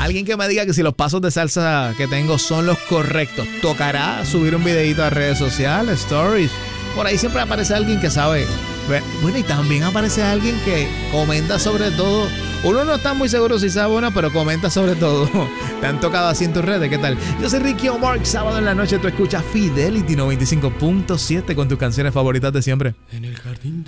Alguien que me diga que si los pasos de salsa que tengo son los correctos. Tocará subir un videito a redes sociales, stories. Por ahí siempre aparece alguien que sabe. Bueno, y también aparece alguien que comenta sobre todo. Uno no está muy seguro si sabe o no, pero comenta sobre todo. Te han tocado así en tus redes, ¿qué tal? Yo soy Ricky O'Mark, sábado en la noche tú escuchas Fidelity 95.7 con tus canciones favoritas de siempre. En el jardín